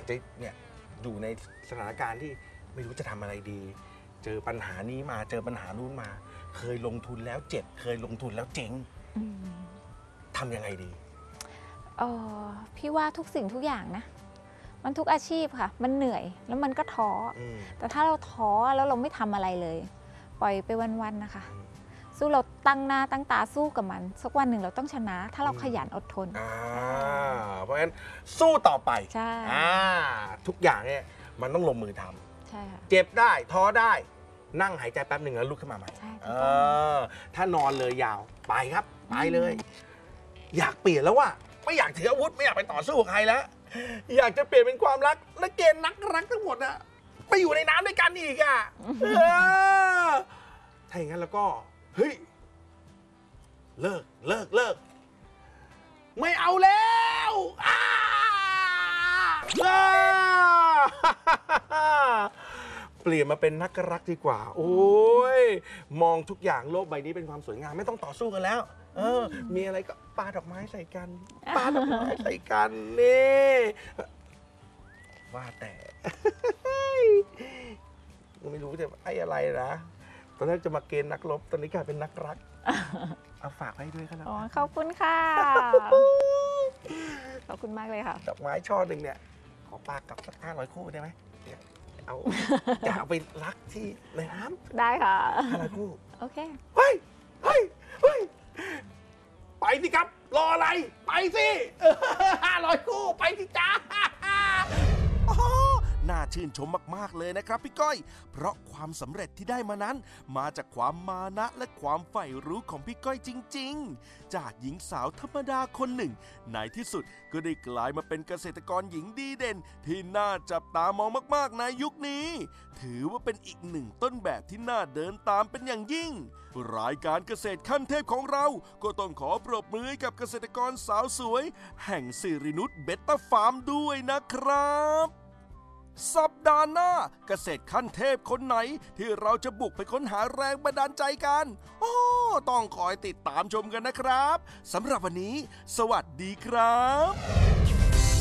จจะเนี่ยอยู่ในสถานการณ์ที่ไม่รู้จะทำอะไรดีเจอปัญหานี้มาเจอปัญหานู้นมาเคยลงทุนแล้วเจ็บเคยลงทุนแล้วเจ๊งทำยังไงดีพี่ว่าทุกสิ่งทุกอย่างนะมันทุกอาชีพค่ะมันเหนื่อยแล้วมันก็ท้อแต่ถ้าเราท้อแล้วเราไม่ทำอะไรเลยปล่อยไปวันๆนะคะสู้เราตั้งหน้าตั้งตาสู้กับมันสักวันหนึ่งเราต้องชนะถ้าเราขยันอดทนเพราะฉะนั้นสู้ต่อไปใช่ทุกอย่างเนี่ยมันต้องลงมือทำใช่ค่ะเจ็บได้ท้อได้นั่งหายใจแป๊บหนึ่งแล้วลุกขึ้นมาใหม่ถ้านอนเลยยาวไปครับไปเลยอยากเปลี่ยนแล้วว่าไม่อยากถืออาวุธไม่อยากไปต่อสู้กับใครแล้วอยากจะเปลี่ยนเป็นความรักและเกณฑ์นักรักทั้งหมดอะไปอยู่ในน้ำด้วยกันอีกอะถ้าอย่างนั้นแล้วก็เฮ้ยเลิกไม่เอาแล้วเปลี่ยนมาเป็นนักรักดีกว่าโอ้ยมองทุกอย่างโลกใบนี้เป็นความสวยงามไม่ต้องต่อสู้กันแล้วมีอะไรก็ปาดอกไม้ใส่กันปาดอกไม้ใส่กันนี่ว่าแต่ไม่รู้จะไอ้อะไรนะตอนแรกจะมาเกณฑ์นักรบตอนนี้กลายเป็นนักรักเอาฝากไว้ด้วยครับขอบคุณค่ะขอบคุณมากเลยค่ะดอกไม้ช่อหนึ่งเนี่ยขอปากกับสัก500 คู่ได้ไหมเอาจะเอาไปรักที่ในน้ำได้ค่ะ 500 คู่โอเคเฮ้ยไปสิครับรออะไรไปสิ500 คู่ไปสิจ้าน่าชื่นชมมากๆเลยนะครับพี่ก้อยเพราะความสำเร็จที่ได้มานั้นมาจากความมานะและความใฝ่รู้ของพี่ก้อยจริงๆจากหญิงสาวธรรมดาคนหนึ่งในที่สุดก็ได้กลายมาเป็นเกษตรกรหญิงดีเด่นที่น่าจับตามองมากๆในยุคนี้ถือว่าเป็นอีกหนึ่งต้นแบบที่น่าเดินตามเป็นอย่างยิ่งรายการเกษตรขั้นเทพของเราก็ต้องขอปรบมือให้กับเกษตรกรสาวสวยแห่งสิรินุชเบต้าฟาร์มด้วยนะครับสัปดาห์หน้าเกษตรขั้นเทพคนไหนที่เราจะบุกไปค้นหาแรงบันดาลใจกันต้องคอยติดตามชมกันนะครับสำหรับวันนี้สวัสดีครับ